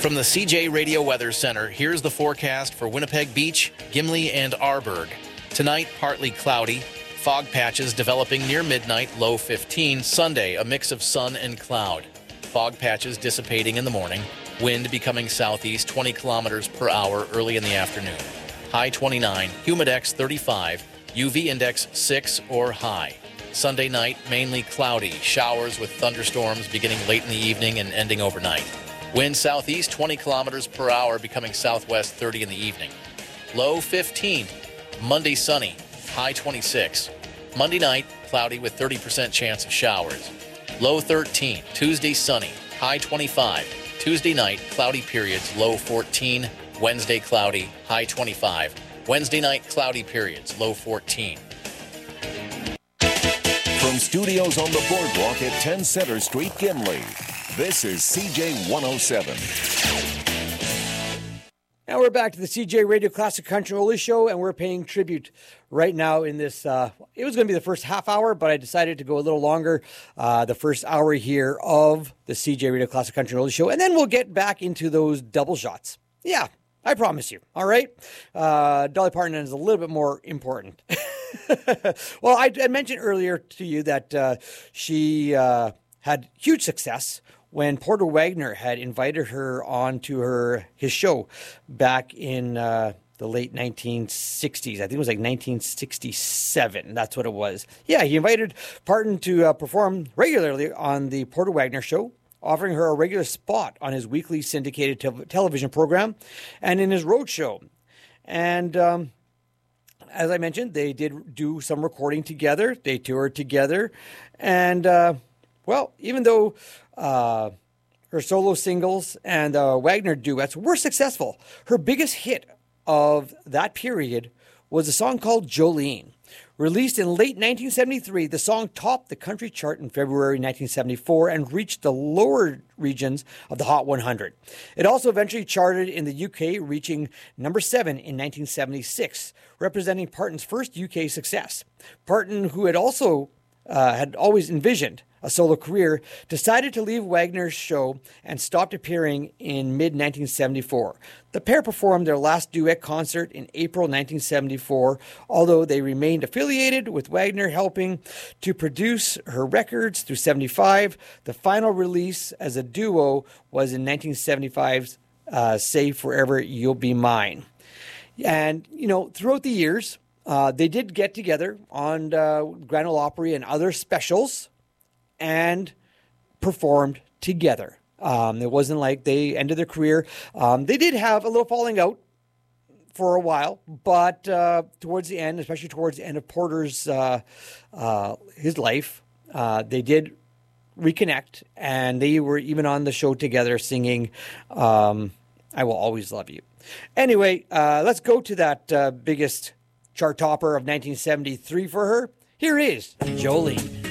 From the CJ Radio Weather Center, here's the forecast for Winnipeg Beach, Gimli, and Arborg. Tonight, partly cloudy. Fog patches developing near midnight, low 15. Sunday, a mix of sun and cloud. Fog patches dissipating in the morning. Wind becoming southeast 20 kilometers per hour early in the afternoon. High 29, humidex 35, UV index 6 or high. Sunday night, mainly cloudy. Showers with thunderstorms beginning late in the evening and ending overnight. Wind southeast 20 kilometers per hour, becoming southwest 30 in the evening. Low 15. Monday sunny, high 26. Monday night, cloudy with 30% chance of showers. Low 13. Tuesday sunny, high 25. Tuesday night, cloudy periods, low 14. Wednesday cloudy, high 25. Wednesday night, cloudy periods, low 14. From studios on the boardwalk at 10 Center Street, Gimli. This is CJ 107. Now we're back to the CJ Radio Classic Country Only Show, and we're paying tribute right now in this. It was going to be the first half hour, but I decided to go a little longer. The first hour here of the CJ Radio Classic Country Only Show, and then we'll get back into those double shots. Yeah, I promise you. All right. Dolly Parton is a little bit more important. Well, I mentioned earlier to you that she had huge success when Porter Wagoner had invited her on to his show back in the late 1960s. I think it was like 1967. That's what it was. Yeah, he invited Parton to perform regularly on the Porter Wagoner show, offering her a regular spot on his weekly syndicated television program and in his road show. And as I mentioned, they did do some recording together. They toured together. And, well, even though her solo singles and Wagoner duets were successful, her biggest hit of that period was a song called Jolene. Released in late 1973, the song topped the country chart in February 1974 and reached the lower regions of the Hot 100. It also eventually charted in the UK, reaching number 7 in 1976, representing Parton's first UK success. Parton, who had always envisioned a solo career, decided to leave Wagoner's show and stopped appearing in mid-1974. The pair performed their last duet concert in April 1974, although they remained affiliated with Wagoner, helping to produce her records through 75. The final release as a duo was in 1975's Say Forever You'll Be Mine. And, throughout the years, they did get together on Grand Ole Opry and other specials and performed together. It wasn't like they ended their career. They did have a little falling out for a while, but towards the end, especially towards the end of Porter's his life, they did reconnect, and they were even on the show together singing I Will Always Love You. Anyway, let's go to that biggest chart topper of 1973 for her. Here is Jolene.